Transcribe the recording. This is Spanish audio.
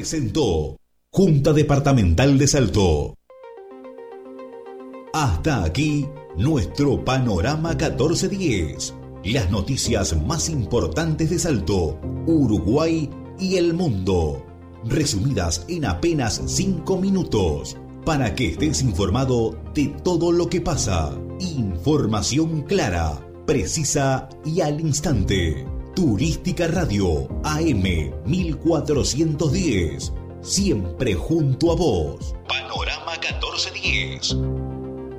presentó Junta Departamental de Salto. Hasta aquí nuestro Panorama 1410. Las noticias más importantes de Salto, Uruguay y el mundo, resumidas en apenas 5 minutos, para que estés informado de todo lo que pasa. Información clara, precisa y al instante. Turística Radio AM 1410. Siempre junto a vos. Panorama 1410.